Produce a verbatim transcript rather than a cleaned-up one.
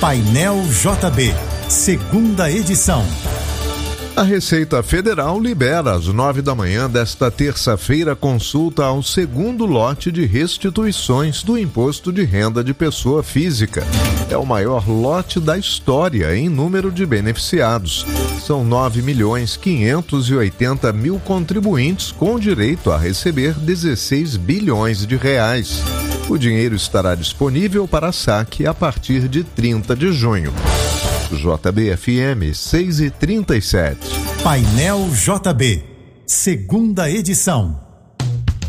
Painel J B, segunda edição. A Receita Federal libera às nove da manhã desta terça-feira consulta ao segundo lote de restituições do Imposto de Renda de Pessoa Física. É o maior lote da história em número de beneficiados. São nove milhões quinhentos e oitenta mil contribuintes com direito a receber dezesseis bilhões de reais. O dinheiro estará disponível para saque a partir de trinta de junho. J B F M seis e trinta e sete. Painel J B, segunda edição.